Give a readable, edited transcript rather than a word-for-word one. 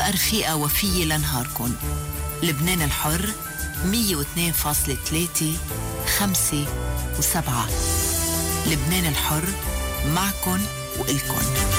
بقى رفيقة وفية لنهاركن. لبنان الحر 102.3 5 و7. لبنان الحر معكن وإلكن.